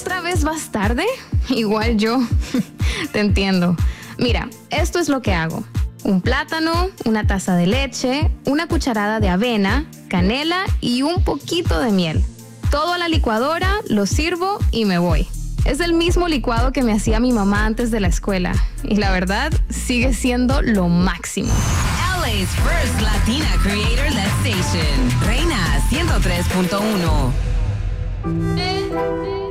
¿Otra vez vas tarde? Igual yo. Te entiendo. Mira, esto es lo que hago. Un plátano, una taza de leche, una cucharada de avena, canela y un poquito de miel. Todo a la licuadora, lo sirvo y me voy. Es el mismo licuado que me hacía mi mamá antes de la escuela. Y la verdad, sigue siendo lo máximo. LA's first Latina creator-led station. Reina 103.1.